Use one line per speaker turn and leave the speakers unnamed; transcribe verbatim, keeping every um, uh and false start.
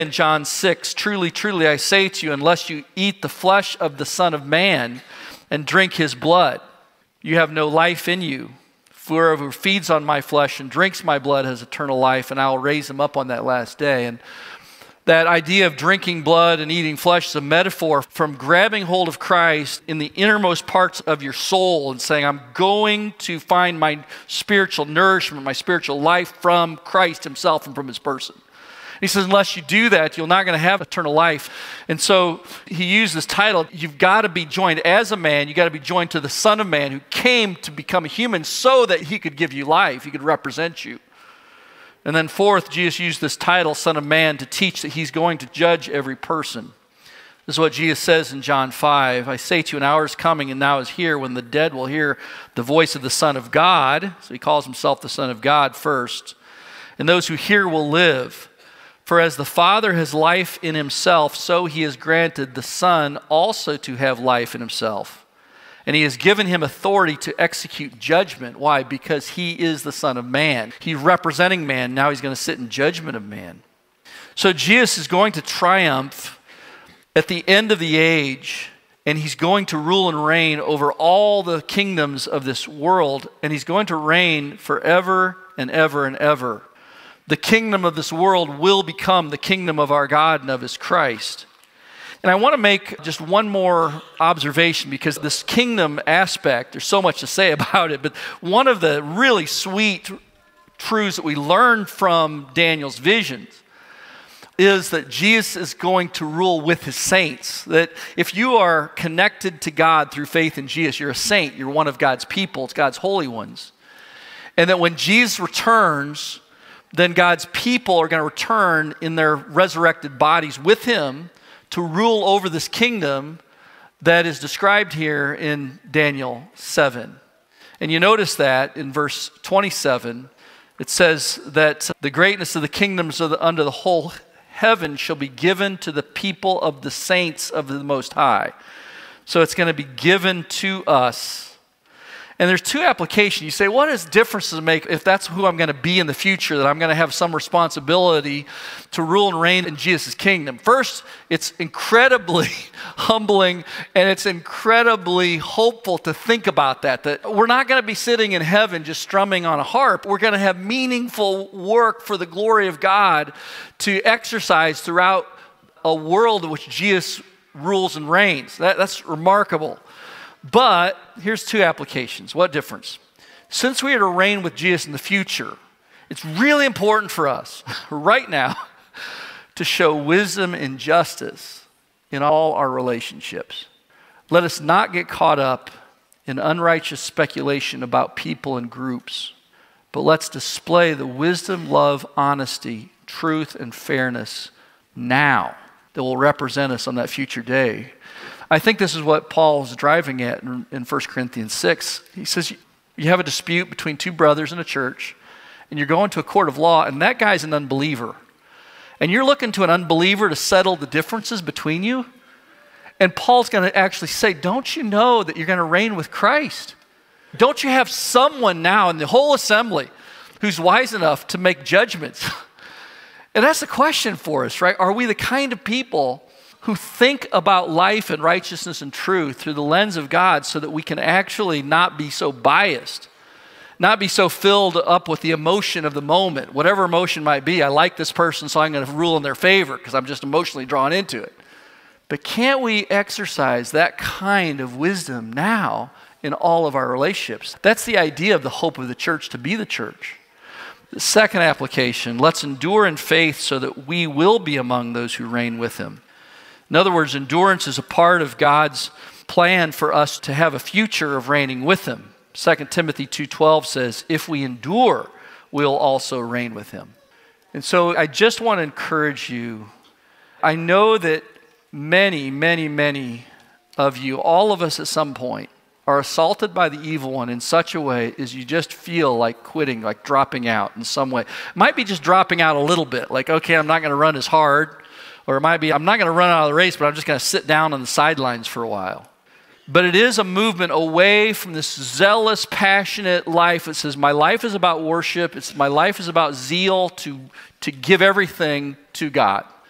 in John six, truly, truly, I say to you, unless you eat the flesh of the Son of Man and drink his blood, you have no life in you. For whoever feeds on my flesh and drinks my blood has eternal life, and I will raise him up on that last day. And that idea of drinking blood and eating flesh is a metaphor from grabbing hold of Christ in the innermost parts of your soul and saying, I'm going to find my spiritual nourishment, my spiritual life from Christ himself and from his person. He says, unless you do that, you're not going to have eternal life. And so he used this title, you've got to be joined as a man, you've got to be joined to the Son of Man who came to become a human so that he could give you life, he could represent you. And then fourth, Jesus used this title, Son of Man, to teach that he's going to judge every person. This is what Jesus says in John five. I say to you, an hour is coming and now is here when the dead will hear the voice of the Son of God. So he calls himself the Son of God first. And those who hear will live. For as the Father has life in himself, so he has granted the Son also to have life in himself. And he has given him authority to execute judgment. Why? Because he is the Son of Man. He's representing man. Now he's going to sit in judgment of man. So Jesus is going to triumph at the end of the age, and he's going to rule and reign over all the kingdoms of this world, and he's going to reign forever and ever and ever. The kingdom of this world will become the kingdom of our God and of his Christ. And I want to make just one more observation because this kingdom aspect, there's so much to say about it, but one of the really sweet truths that we learn from Daniel's visions is that Jesus is going to rule with his saints. That if you are connected to God through faith in Jesus, you're a saint, you're one of God's people, it's God's holy ones. And that when Jesus returns, then God's people are going to return in their resurrected bodies with him to rule over this kingdom that is described here in Daniel seven. And you notice that in verse twenty-seven, it says that the greatness of the kingdoms of the, under the whole heaven shall be given to the people of the saints of the Most High. So it's going to be given to us. And there's two applications. You say, what is difference does it make if that's who I'm going to be in the future, that I'm going to have some responsibility to rule and reign in Jesus' kingdom? First, it's incredibly humbling and it's incredibly hopeful to think about that, that we're not going to be sitting in heaven just strumming on a harp. We're going to have meaningful work for the glory of God to exercise throughout a world in which Jesus rules and reigns. That, that's remarkable. But here's two applications. What difference? Since we are to reign with Jesus in the future, it's really important for us right now to show wisdom and justice in all our relationships. Let us not get caught up in unrighteous speculation about people and groups, but let's display the wisdom, love, honesty, truth, and fairness now that will represent us on that future day. I think this is what Paul is driving at in, in First Corinthians six. He says, you have a dispute between two brothers in a church, and you're going to a court of law, and that guy's an unbeliever. And you're looking to an unbeliever to settle the differences between you. And Paul's going to actually say, don't you know that you're going to reign with Christ? Don't you have someone now in the whole assembly who's wise enough to make judgments? And that's the question for us, right? Are we the kind of people who think about life and righteousness and truth through the lens of God so that we can actually not be so biased, not be so filled up with the emotion of the moment, whatever emotion might be? I like this person, so I'm going to rule in their favor because I'm just emotionally drawn into it. But can't we exercise that kind of wisdom now in all of our relationships? That's the idea of the hope of the church, to be the church. The second application, let's endure in faith so that we will be among those who reign with him. In other words, endurance is a part of God's plan for us to have a future of reigning with him. Second Timothy two twelve says, if we endure, we'll also reign with him. And so I just want to encourage you. I know that many, many, many of you, all of us at some point, are assaulted by the evil one in such a way as you just feel like quitting, like dropping out in some way. It might be just dropping out a little bit, like, okay, I'm not going to run as hard. Or it might be, I'm not going to run out of the race, but I'm just going to sit down on the sidelines for a while. But it is a movement away from this zealous, passionate life. It says, my life is about worship. It's, my life is about zeal to, to give everything to God.